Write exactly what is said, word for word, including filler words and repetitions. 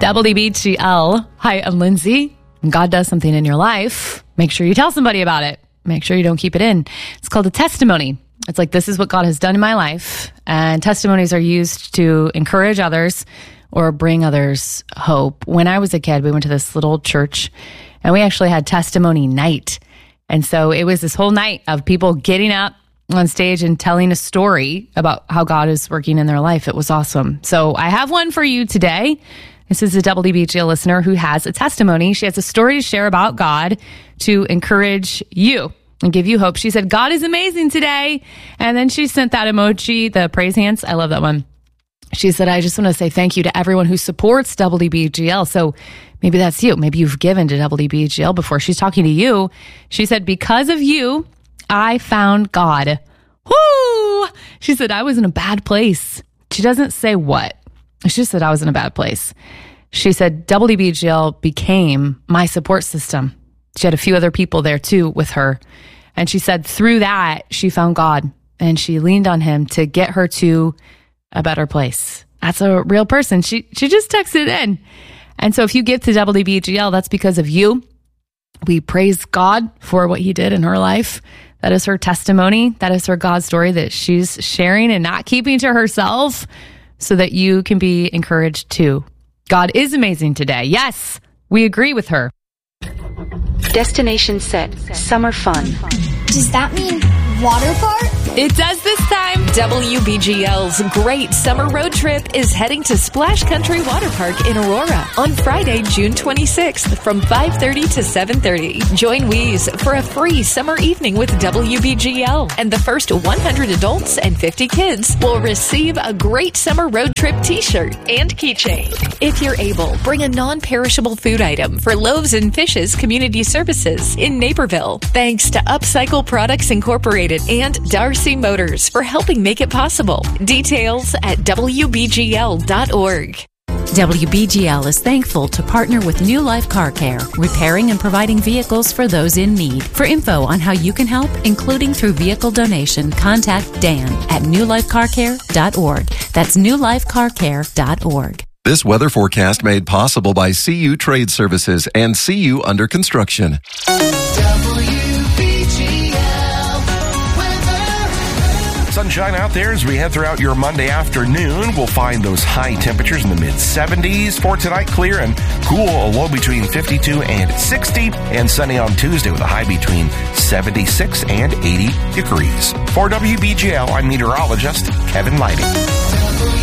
W B G L. Hi, I'm Lindsay. When God does something in your life, make sure you tell somebody about it. Make sure you don't keep it in. It's called a testimony. It's like, this is what God has done in my life. And testimonies are used to encourage others or bring others hope. When I was a kid, we went to this little church and we actually had testimony night. And so it was this whole night of people getting up on stage and telling a story about how God is working in their life. It was awesome. So I have one for you today. This is a W B G L listener who has a testimony. She has a story to share about God to encourage you and give you hope. She said, God is amazing today. And then she sent that emoji, the praise hands. I love that one. She said, I just want to say thank you to everyone who supports W B G L. So maybe that's you. Maybe you've given to W B G L before. She's talking to you. She said, because of you, I found God. Woo! She said, I was in a bad place. She doesn't say what. She just said, I was in a bad place. She said, W B G L became my support system. She had a few other people there too with her. And she said through that, she found God and she leaned on him to get her to a better place. That's a real person. She she just texted in. And so if you give to W B G L, that's because of you. We praise God for what he did in her life. That is her testimony. That is her God story that she's sharing and not keeping to herself so that you can be encouraged too. God is amazing today. Yes, we agree with her. Destination set. Summer fun. Does that mean water park? It does this time. W B G L's Great Summer Road Trip is heading to Splash Country Water Park in Aurora on Friday, June twenty-sixth from five thirty to seven thirty. Join Weeze for a free summer evening with W B G L, and the first one hundred adults and fifty kids will receive a Great Summer Road Trip t-shirt and keychain. If you're able, bring a non-perishable food item for Loaves and Fishes Community Services in Naperville. Thanks to Upcycle Products Incorporated and Darcy Motors for helping make it possible. Details at W B G L dot org. W B G L is thankful to partner with New Life Car Care, repairing and providing vehicles for those in need. For info on how you can help, including through vehicle donation, contact Dan at New Life Car Care dot org. That's New Life Car Care dot org. This weather forecast made possible by C U Trade Services and C U Under Construction. Sunshine out there as we head throughout your Monday afternoon. We'll find those high temperatures in the mid seventies. For tonight, clear and cool, a low between fifty-two and sixty, and sunny on Tuesday with a high between seventy-six and eighty degrees. For W B G L, I'm meteorologist Kevin Lighting.